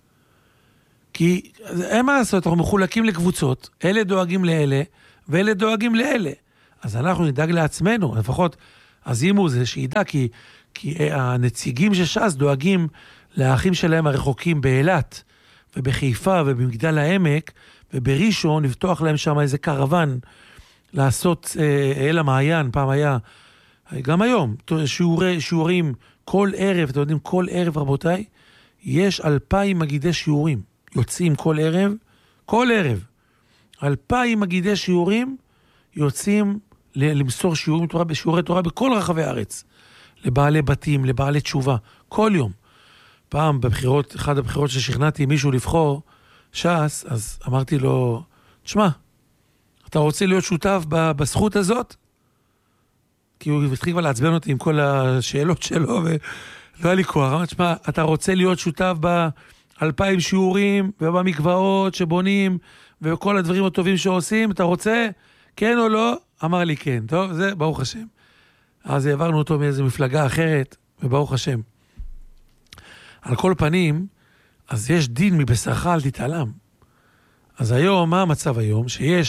Speaker 3: כי אין מה לעשות, אנחנו מחולקים לקבוצות, אלה דואגים לאלה, ואלה דואגים לאלה. אז אנחנו נדאג לעצמנו, לפחות, אז אם הוא זה שידע, כי, כי הנציגים של ש"ס דואגים לאחים שלהם הרחוקים באילת, ובחיפה, ובמגדל העמק, ובראשון, לפתוח להם שם איזה קרוון, לעשות אה, אל המעיין, פעם היה, גם היום, שיעורי, שיעורים, כל ערב, אתם יודעים, כל ערב רבותיי, יש אלפיים מגידי שיעורים, יוצאים כל ערב, כל ערב, אלפיים מגידי שיעורים, יוצאים למסור שיעורים תורה, שיעורי תורה בכל רחבי הארץ, לבעלי בתים, לבעלי תשובה, כל יום. פעם בבחירות, אחד הבחירות ששכנעתי מישהו לבחור ש"ס, אז אמרתי לו, תשמע, אתה רוצה להיות שותף בזכות הזאת? כי הוא התחיל כבר לעצבן אותי עם כל השאלות שלו, ולא היה לי כוח. אמרתי, תשמע, אתה רוצה להיות שותף באלפיים שיעורים, ובמקוואות שבונים, וכל הדברים הטובים שעושים, אתה רוצה? כן או לא? אמר לי כן. טוב, זה ברוך השם. אז העברנו אותו מאיזו מפלגה אחרת, וברוך השם. על כל פנים, אז יש דין מבשרך אל תתעלם. אז היום, מה המצב היום? שיש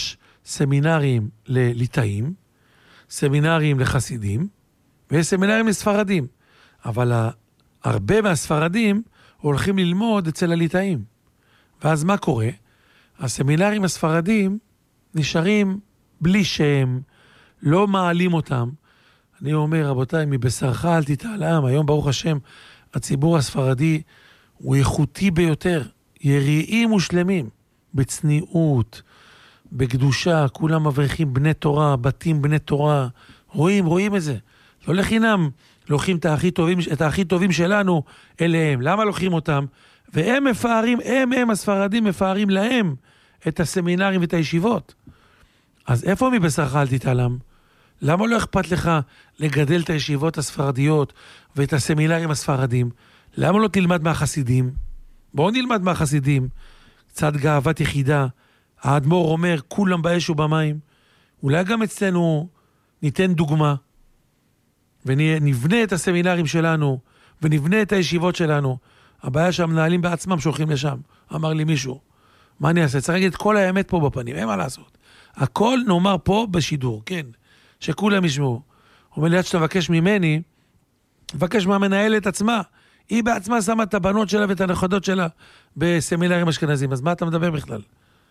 Speaker 3: סמינרים לליטאים, סמינרים לחסידים, ויש סמינרים לספרדים. אבל הרבה מהספרדים הולכים ללמוד אצל הליטאים. ואז מה קורה? הסמינרים הספרדים נשארים בלי שם, לא מעלים אותם. אני אומר, רבותיי, מבשרך אל תתעלם. היום ברוך השם, הציבור הספרדי הוא איכותי ביותר, יריעים ושלמים, בצניעות, בקדושה, כולם מבריחים בני תורה, בתים בני תורה, רואים, רואים את זה. לא לחינם, לוקחים את הכי טובים, את הכי טובים שלנו אליהם. למה לוקחים אותם? והם מפארים, הם, הם הספרדים מפארים להם את הסמינרים ואת הישיבות. אז איפה מבשרך אל תתעלם? למה לא אכפת לך לגדל את הישיבות הספרדיות ואת הסמינרים הספרדים? למה לא תלמד מהחסידים? בואו נלמד מהחסידים. קצת גאוות יחידה. האדמו"ר אומר, כולם באש ובמים. אולי גם אצלנו ניתן דוגמה, ונבנה את הסמינרים שלנו, ונבנה את הישיבות שלנו. הבעיה שהמנהלים בעצמם שולחים לשם. אמר לי מישהו, מה אני אעשה? צריך להגיד את כל האמת פה בפנים, אין מה לעשות. הכל נאמר פה בשידור, כן. שכולם ישמעו. אומר לי, עד שאתה מבקש ממני, מבקש מהמנהלת עצמה. היא בעצמה שמה את הבנות שלה ואת הנכדות שלה בסמינרים אשכנזים. אז מה אתה מדבר בכלל?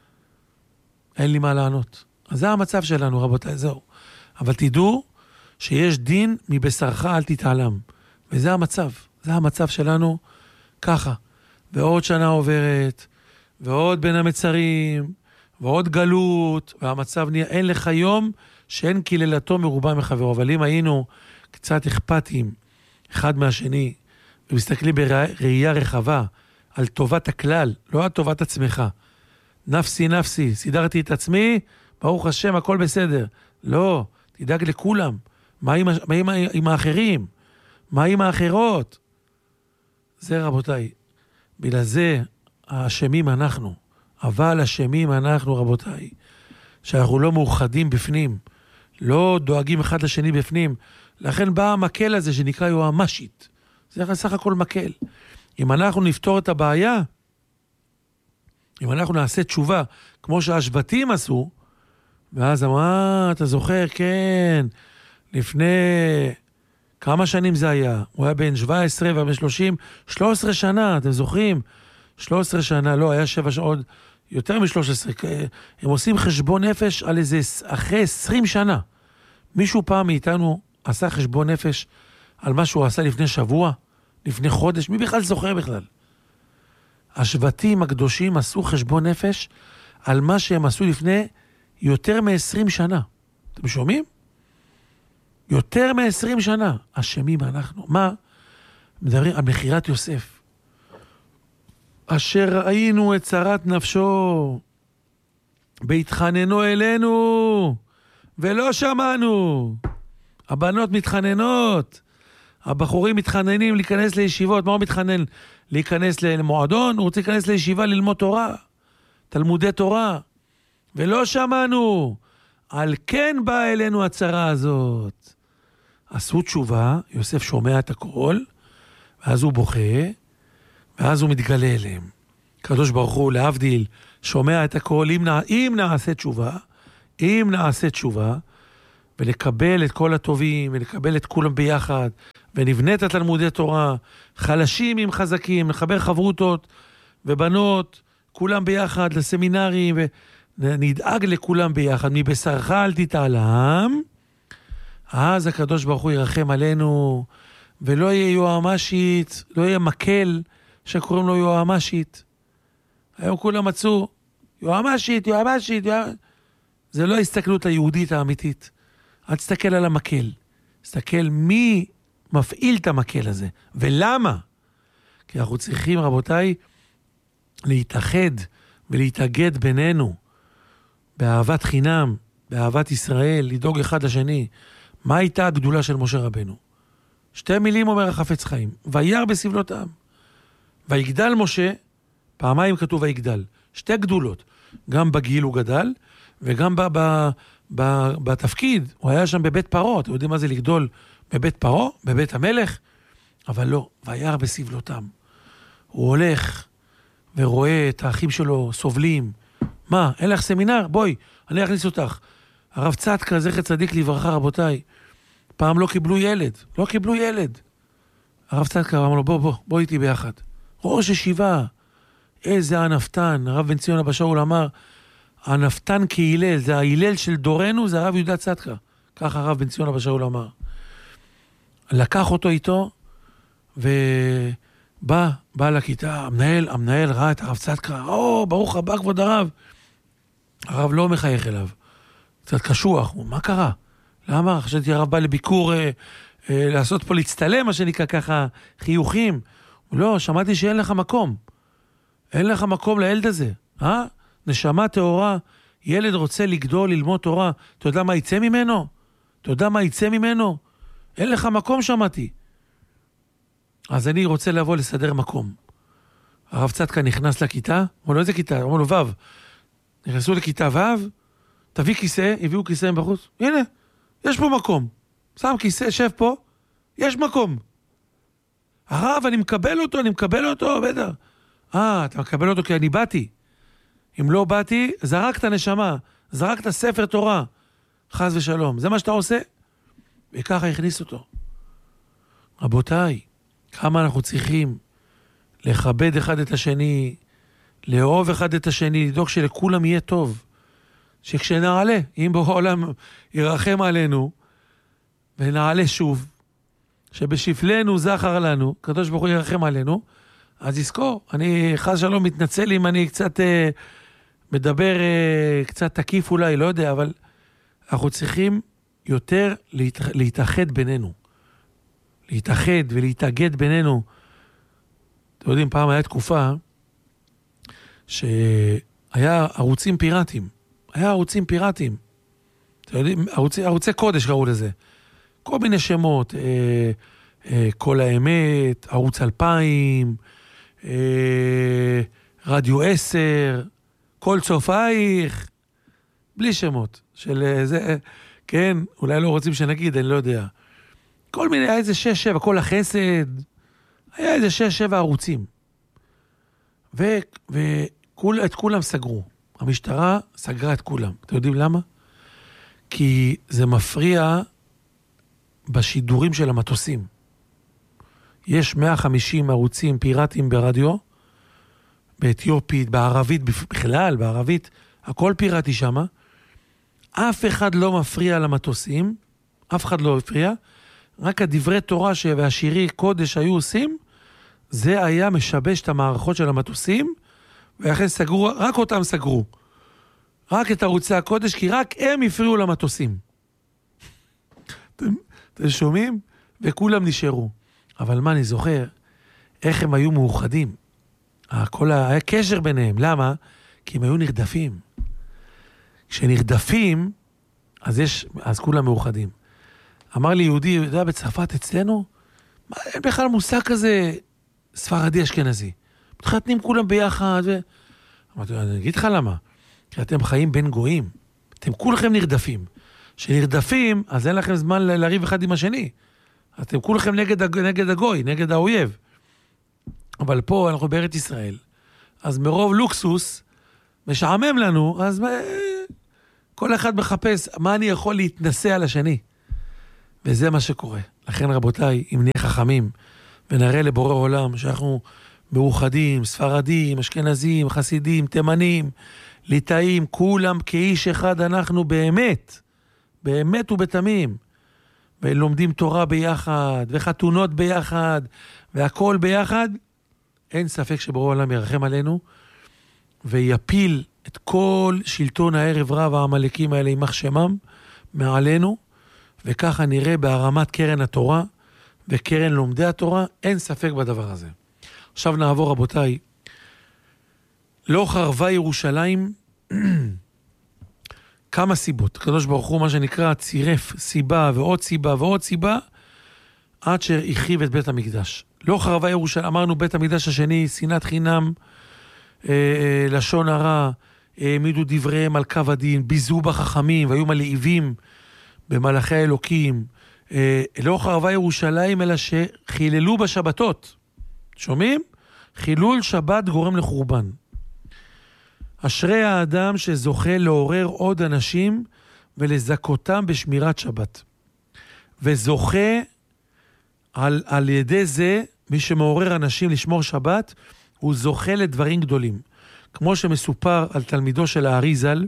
Speaker 3: אין לי מה לענות. אז זה המצב שלנו, רבותיי, זהו. אבל תדעו שיש דין מבשרך אל תתעלם. וזה המצב. זה המצב שלנו ככה. ועוד שנה עוברת, ועוד בין המצרים, ועוד גלות, והמצב נהיה, אין לך יום שאין קללתו מרובה מחברו. אבל אם היינו קצת אכפתיים אחד מהשני, ומסתכלים בראייה רחבה על טובת הכלל, לא על טובת עצמך. נפסי נפסי, סידרתי את עצמי, ברוך השם, הכל בסדר. לא, תדאג לכולם. מה עם, מה עם, עם האחרים? מה עם האחרות? זה רבותיי, בגלל זה האשמים אנחנו, אבל אשמים אנחנו רבותיי, שאנחנו לא מאוחדים בפנים, לא דואגים אחד לשני בפנים, לכן בא המקל הזה שנקרא יועמשית, זה סך הכל מקל. אם אנחנו נפתור את הבעיה, אם אנחנו נעשה תשובה, כמו שהשבטים עשו, ואז אמרה, אתה זוכר, כן, לפני כמה שנים זה היה? הוא היה בין שבע עשרה ובין שלושים, שלוש עשרה שנה, אתם זוכרים? שלוש עשרה שנה, לא, היה שבע שעות, יותר מ-שלוש עשרה, הם עושים חשבון נפש על איזה, אחרי עשרים שנה. מישהו פעם מאיתנו עשה חשבון נפש על מה שהוא עשה לפני שבוע, לפני חודש, מי בכלל זוכר בכלל? השבטים הקדושים עשו חשבון נפש על מה שהם עשו לפני יותר מ-עשרים שנה. אתם שומעים? יותר מ-עשרים שנה. אשמים אנחנו. מה? מדברים על מחירת יוסף. אשר ראינו את צרת נפשו, בהתחננו אלינו, ולא שמענו. הבנות מתחננות, הבחורים מתחננים להיכנס לישיבות. מה הוא מתחנן? להיכנס למועדון? הוא רוצה להיכנס לישיבה ללמוד תורה, תלמודי תורה. ולא שמענו. על כן באה אלינו הצרה הזאת. עשו תשובה, יוסף שומע את הכל, ואז הוא בוכה, ואז הוא מתגלה אליהם. הקדוש ברוך הוא, להבדיל, שומע את הכל, אם, נע... אם נעשה תשובה, אם נעשה תשובה, ולקבל את כל הטובים, ולקבל את כולם ביחד, ונבנה את התלמודי תורה, חלשים עם חזקים, לחבר חברותות, ובנות, כולם ביחד, לסמינרים, ונדאג לכולם ביחד, מבשרך אל תתעלם, אז הקדוש ברוך הוא ירחם עלינו, ולא יהיה יועמשית, לא יהיה מקל שקוראים לו יועמשית. היום כולם מצאו, יועמשית, יועמשית, יועמשית. זה לא ההסתכלות היהודית האמיתית. אל תסתכל על המקל. תסתכל מי מפעיל את המקל הזה, ולמה? כי אנחנו צריכים, רבותיי, להתאחד ולהתאגד בינינו, באהבת חינם, באהבת ישראל, לדאוג אחד לשני. מה הייתה הגדולה של משה רבנו? שתי מילים אומר החפץ חיים, וירא בסבלותם. ויגדל משה, פעמיים כתוב ויגדל, שתי גדולות, גם בגיל הוא גדל, וגם ב, ב, ב, בתפקיד, הוא היה שם בבית פרעה, אתם יודעים מה זה לגדול בבית פרעה, בבית המלך? אבל לא, וירא בסבלותם. הוא הולך ורואה את האחים שלו סובלים. מה, אין לך סמינר? בואי, אני אכניס אותך. הרב צדקה, זכר צדיק לברכה, רבותיי, פעם לא קיבלו ילד, לא קיבלו ילד. הרב צדקה אמר לו, בוא, בוא, בוא איתי ביחד. ראש ישיבה, איזה הנפתן, הרב בן ציון אבא שאול אמר, הנפתן כהילל, זה ההילל של דורנו, זה הרב יהודה צדקה. ככה הרב בן ציון אבא שאול אמר. לקח אותו איתו, ובא, בא לכיתה, המנהל, המנהל ראה את הרב צדקה, או, ברוך הבא כבוד הרב. הרב לא מחייך אליו, קצת קשוח, מה קרה? למה? חשבתי הרב בא לביקור, אה, אה, לעשות פה להצטלם, מה שנקרא ככה, חיוכים. לא, שמעתי שאין לך מקום. אין לך מקום לילד הזה, אה? נשמה תאורה, ילד רוצה לגדול, ללמוד תורה, אתה יודע מה יצא ממנו? אתה יודע מה יצא ממנו? אין לך מקום, שמעתי. אז אני רוצה לבוא לסדר מקום. הרב צדקה נכנס לכיתה, אמרו לו, איזה כיתה? אמרו לו, וו. נכנסו לכיתה וו, תביא כיסא, הביאו כיסא בחוץ, הנה, יש פה מקום. שם כיסא, שב פה, יש מקום. הרב, אני מקבל אותו, אני מקבל אותו, בטח. אה, אתה מקבל אותו כי אני באתי. אם לא באתי, זרקת נשמה, זרקת ספר תורה, חס ושלום. זה מה שאתה עושה? וככה הכניס אותו. רבותיי, כמה אנחנו צריכים לכבד אחד את השני, לאהוב אחד את השני, לדאוג שלכולם יהיה טוב. שכשנעלה, אם בעולם ירחם עלינו, ונעלה שוב, שבשפלנו זכר לנו, קדוש ברוך הוא ירחם עלינו, אז יזכור, אני חס שלום מתנצל אם אני קצת אה, מדבר אה, קצת תקיף אולי, לא יודע, אבל אנחנו צריכים יותר להת, להתאחד בינינו. להתאחד ולהתאגד בינינו. אתם יודעים, פעם היה תקופה שהיה ערוצים פיראטיים. היה ערוצים פיראטיים. אתם יודעים, ערוצי, ערוצי קודש קראו לזה. כל מיני שמות, אה, אה, כל האמת, ערוץ אלפיים, אה, רדיו עשר, כל צופייך, בלי שמות של זה, כן, אולי לא רוצים שנגיד, אני לא יודע. כל מיני, היה איזה שש, שבע, כל החסד, היה איזה שש, שבע ערוצים. ואת כולם סגרו. המשטרה סגרה את כולם. אתם יודעים למה? כי זה מפריע בשידורים של המטוסים. יש מאה וחמישים ערוצים פיראטיים ברדיו, באתיופית, בערבית בכלל, בערבית, הכל פיראטי שמה. אף אחד לא מפריע למטוסים, אף אחד לא מפריע, רק הדברי תורה והשירי קודש היו עושים, זה היה משבש את המערכות של המטוסים, ואחרי סגרו, רק אותם סגרו. רק את ערוצי הקודש, כי רק הם הפריעו למטוסים. אתם, אתם שומעים? וכולם נשארו. אבל מה אני זוכר? איך הם היו מאוחדים. הכל היה קשר ביניהם. למה? כי הם היו נרדפים. כשנרדפים, אז יש, אז כולם מאוחדים. אמר לי יהודי, יודע, בצרפת אצלנו, מה, אין בכלל מושג כזה ספרדי אשכנזי. מתחתנים כולם ביחד. ו... אמרתי, אני אגיד לך למה. כי אתם חיים בין גויים. אתם כולכם נרדפים. כשנרדפים, אז אין לכם זמן לריב אחד עם השני. אתם כולכם נגד, נגד הגוי, נגד האויב. אבל פה אנחנו בארץ ישראל. אז מרוב לוקסוס, משעמם לנו, אז כל אחד מחפש מה אני יכול להתנסה על השני. וזה מה שקורה. לכן רבותיי, אם נהיה חכמים, ונראה לבורא עולם שאנחנו מאוחדים, ספרדים, אשכנזים, חסידים, תימנים, ליטאים, כולם כאיש אחד אנחנו באמת, באמת ובתמים, ולומדים תורה ביחד, וחתונות ביחד, והכל ביחד, אין ספק שבורא עולם ירחם עלינו, ויפיל את כל שלטון הערב רב העמלקים האלה עם מחשמם מעלינו, וככה נראה בהרמת קרן התורה, וקרן לומדי התורה, אין ספק בדבר הזה. עכשיו נעבור רבותיי, לא חרבה ירושלים, כמה סיבות. הקדוש ברוך הוא מה שנקרא צירף סיבה ועוד סיבה ועוד סיבה, עד שהרחיב את בית המקדש. לא חרבה ירושלים, אמרנו בית המקדש השני, שנאת חינם, אה, אה, לשון הרע, העמידו דבריהם על קו הדין, ביזו בחכמים, והיו מלאיבים במלאכי האלוקים. אה, לא חרבה ירושלים, אלא שחיללו בשבתות. שומעים? חילול שבת גורם לחורבן. אשרי האדם שזוכה לעורר עוד אנשים ולזכותם בשמירת שבת. וזוכה על, על ידי זה, מי שמעורר אנשים לשמור שבת, הוא זוכה לדברים גדולים. כמו שמסופר על תלמידו של האריזל,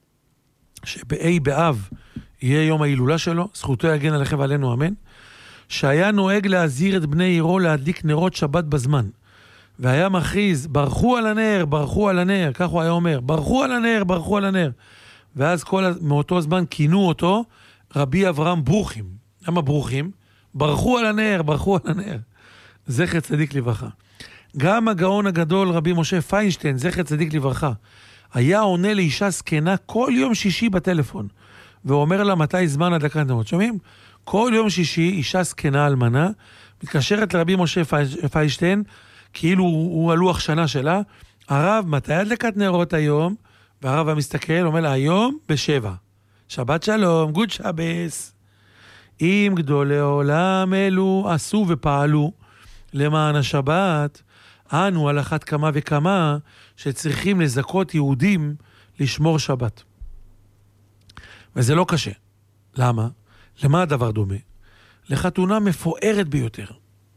Speaker 3: שבאי באב יהיה יום ההילולה שלו, זכותו יגן עליכם ועלינו אמן, שהיה נוהג להזהיר את בני עירו להדליק נרות שבת בזמן. והיה מכריז, ברכו על הנר, ברכו על הנר, כך הוא היה אומר, ברכו על הנר, ברכו על הנר. ואז כל, מאותו זמן כינו אותו רבי אברהם ברוכים. למה ברוכים? ברכו על הנר, ברכו על הנר. זכר צדיק לברכה. גם הגאון הגדול רבי משה פיינשטיין, זכר צדיק לברכה, היה עונה לאישה זקנה כל יום שישי בטלפון, ואומר לה מתי זמן הדלקת נרות. שומעים? כל יום שישי אישה זקנה אלמנה, מתקשרת לרבי משה פיינשטיין, כאילו הוא הלוח שנה שלה, הרב, מתי הדלקת נרות היום? והרב המסתכל, אומר לה, היום בשבע. שבת שלום, גוד שבס. אם גדולי עולם אלו עשו ופעלו למען השבת, אנו על אחת כמה וכמה שצריכים לזכות יהודים לשמור שבת. וזה לא קשה. למה? למה הדבר דומה? לחתונה מפוארת ביותר.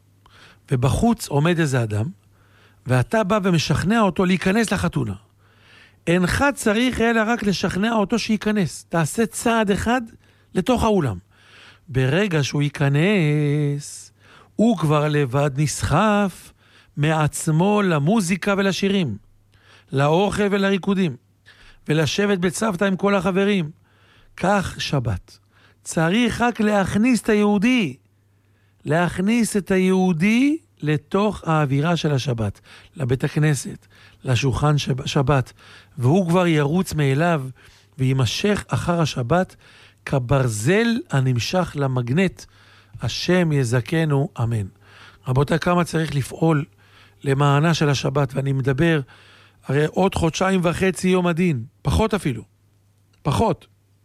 Speaker 3: ובחוץ עומד איזה אדם, ואתה בא ומשכנע אותו להיכנס לחתונה. אינך צריך אלא רק לשכנע אותו שייכנס. תעשה צעד אחד לתוך האולם. ברגע שהוא ייכנס, הוא כבר לבד נסחף מעצמו למוזיקה ולשירים, לאוכל ולריקודים, ולשבת בצוותא עם כל החברים. כך שבת. צריך רק להכניס את היהודי, להכניס את היהודי לתוך האווירה של השבת, לבית הכנסת, לשולחן שבת, והוא כבר ירוץ מאליו וימשך אחר השבת כברזל הנמשך למגנט. השם יזכנו, אמן. רבותיי, כמה צריך לפעול למענה של השבת, ואני מדבר, הרי עוד חודשיים וחצי יום הדין, פחות אפילו, פחות.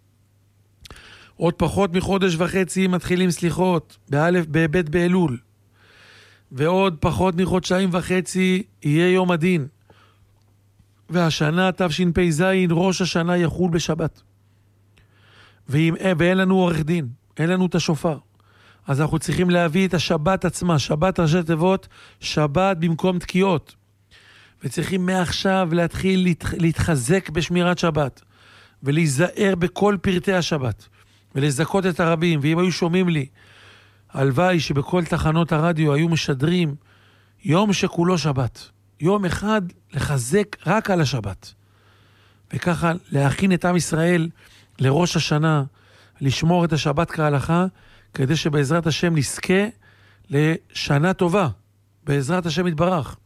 Speaker 3: עוד פחות מחודש וחצי מתחילים סליחות, באלף, בבית באלול. ועוד פחות מחודשיים וחצי יהיה יום הדין. והשנה תשפ"ז, ראש השנה יחול בשבת. ואם, ואין לנו עורך דין, אין לנו את השופר. אז אנחנו צריכים להביא את השבת עצמה, שבת ראשי תיבות, שבת במקום תקיעות. וצריכים מעכשיו להתחיל להת, להתחזק בשמירת שבת, ולהיזהר בכל פרטי השבת, ולזכות את הרבים. ואם היו שומעים לי, הלוואי שבכל תחנות הרדיו היו משדרים יום שכולו שבת, יום אחד לחזק רק על השבת, וככה להכין את עם ישראל לראש השנה, לשמור את השבת כהלכה, כדי שבעזרת השם נזכה לשנה טובה, בעזרת השם יתברך.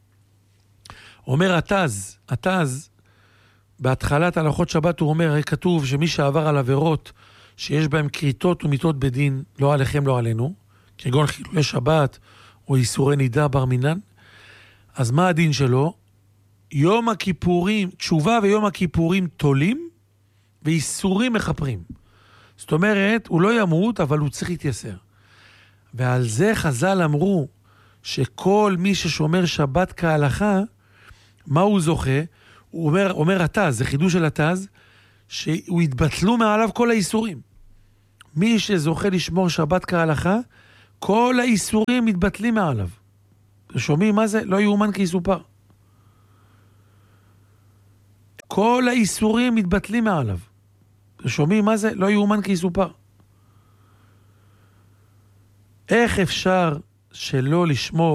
Speaker 3: אומר התז, התז, בהתחלת הלכות שבת הוא אומר, כתוב שמי שעבר על עבירות שיש בהם קריטות ומיתות בדין, לא עליכם, לא עלינו, כגון חילולי שבת או איסורי נידה בר מינן, אז מה הדין שלו? יום הכיפורים, תשובה ויום הכיפורים תולים, ואיסורים מחפרים. זאת אומרת, הוא לא ימות, אבל הוא צריך להתייסר. ועל זה חז"ל אמרו, שכל מי ששומר שבת כהלכה, מה הוא זוכה? הוא אומר, אומר התז, זה חידוש של התז, שהוא יתבטלו מעליו כל האיסורים. מי שזוכה לשמור שבת כהלכה, כל האיסורים מתבטלים מעליו. שומעים מה זה? לא יאומן כי יסופר. כל האיסורים מתבטלים מעליו. שומעים מה זה? לא יאומן כי יסופר. איך אפשר שלא לשמור